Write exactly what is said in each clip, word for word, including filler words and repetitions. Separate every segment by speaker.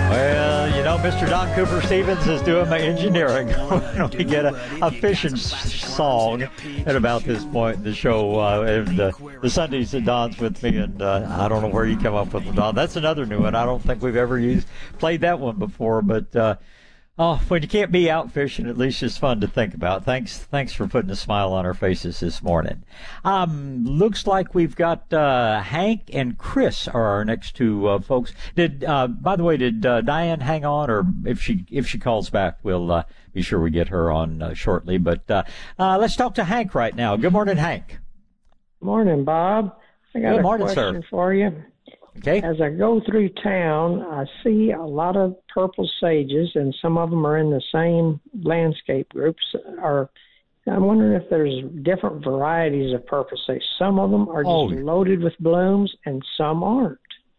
Speaker 1: Well, you know, Mister Don Cooper Stevens is doing my engineering. We get a, a fishing song at about this point in the show. Uh, and uh, the Sundays that Don's with me, and uh, I don't know where you come up with it, Don. That's another new one. I don't think we've ever used played that one before, but uh, oh, when you can't be out fishing, at least it's fun to think about. Thanks, thanks for putting a smile on our faces this morning. Um, looks like we've got uh, Hank and Chris are our next two uh, folks. Did, uh, by the way, did uh, Diane hang on, or if she if she calls back, we'll uh, be sure we get her on uh, shortly. But uh, uh, let's talk to Hank right now. Good morning, Hank.
Speaker 2: Morning, Bob. I got
Speaker 1: Good
Speaker 2: a
Speaker 1: morning,
Speaker 2: question
Speaker 1: sir.
Speaker 2: for you.
Speaker 1: Okay.
Speaker 2: As I go through town, I see a lot of purple sages, and some of them are in the same landscape groups. Are I'm wondering if there's different varieties of purple sage. Some of them are just
Speaker 1: Oh.
Speaker 2: loaded with blooms, and some aren't.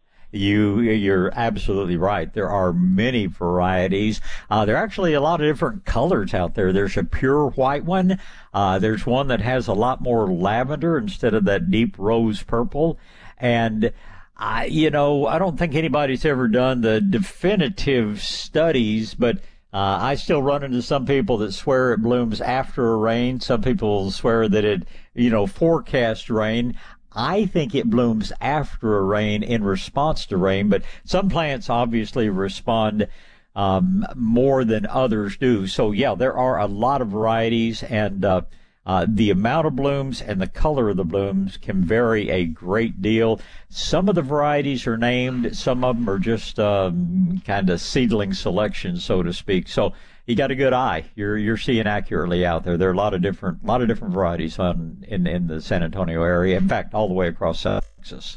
Speaker 1: You, you're absolutely right. There are many varieties. Uh, there are actually a lot of different colors out there. There's a pure white one. Uh, there's one that has a lot more lavender instead of that deep rose purple. And I, you know, I don't think anybody's ever done the definitive studies, but uh, I still run into some people that swear it blooms after a rain. Some people swear that it, you know, forecast rain. I think it blooms after a rain in response to rain, but some plants obviously respond um, more than others do. So, yeah, there are a lot of varieties, and uh, Uh, the amount of blooms and the color of the blooms can vary a great deal. Some of the varieties are named. Some of them are just um, kind of seedling selections, so to speak. So you got a good eye. You're you're seeing accurately out there. There are a lot of different lot of different varieties on in in the San Antonio area. In fact, all the way across South Texas.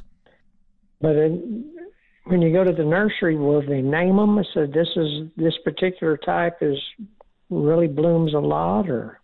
Speaker 2: But in, when you go to the nursery, will they name them? So this is this particular type is really blooms a lot, or?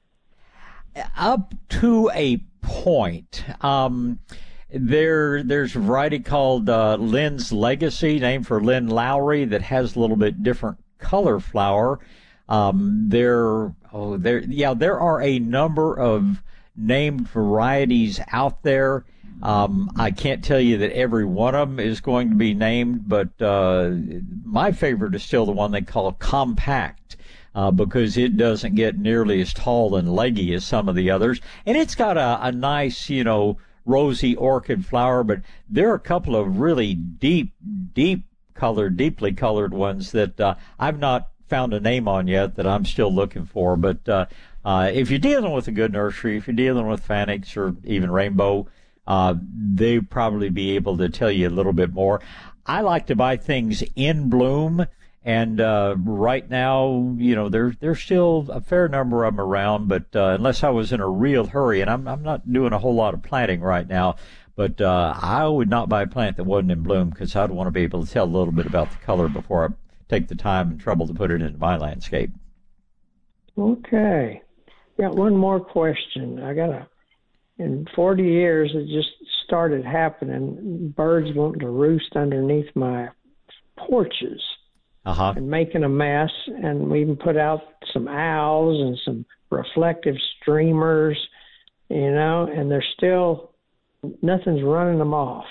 Speaker 1: Up to a point. Um, there, there's a variety called uh, Lynn's Legacy, named for Lynn Lowry, that has a little bit different color flower. Um, there, oh, there, yeah, there are a number of named varieties out there. Um, I can't tell you that every one of them is going to be named, but uh, my favorite is still the one they call Compact. Uh, because it doesn't get nearly as tall and leggy as some of the others. And it's got a, a nice, you know, rosy orchid flower, but there are a couple of really deep, deep colored, deeply colored ones that uh, I've not found a name on yet that I'm still looking for. But uh, uh, if you're dealing with a good nursery, if you're dealing with Fanix or even Rainbow, uh, they'd probably be able to tell you a little bit more. I like to buy things in bloom. And uh, right now, you know, there's there's still a fair number of them around, but uh, unless I was in a real hurry, and I'm I'm not doing a whole lot of planting right now, but uh, I would not buy a plant that wasn't in bloom because I'd want to be able to tell a little bit about the color before I take the time and trouble to put it into my landscape.
Speaker 2: Okay, got one more question. I got a in forty years it just started happening. Birds wanting to roost underneath my porches.
Speaker 1: Uh-huh.
Speaker 2: And making a mess, and we even put out some owls and some reflective streamers, you know, and they're still, nothing's running them off.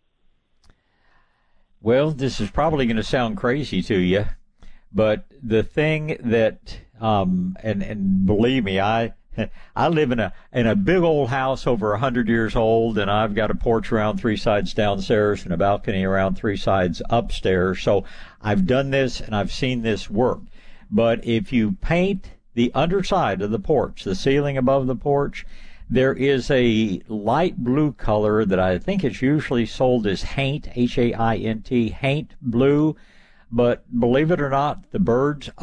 Speaker 1: Well, this is probably going to sound crazy to you, but the thing that, um, and, and believe me, I, I live in a in a big old house over a hundred years old, and I've got a porch around three sides downstairs and a balcony around three sides upstairs. So I've done this and I've seen this work. But if you paint the underside of the porch, the ceiling above the porch, there is a light blue color that I think is usually sold as haint, H A I N T, haint blue. But believe it or not, the birds